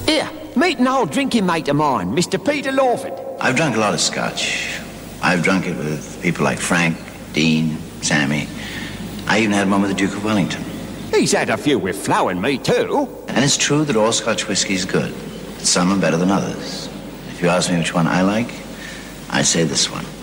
Here, meet an old drinking mate of mine, Mr. Peter Lawford. I've drunk a lot of scotch. I've drunk it with people like Frank, Dean, Sammy. I even had one with the Duke of Wellington. He's had a few with Flo and me, too. And it's true that all Scotch whiskey is good. But some are better than others. If you ask me which one I like, I say this one.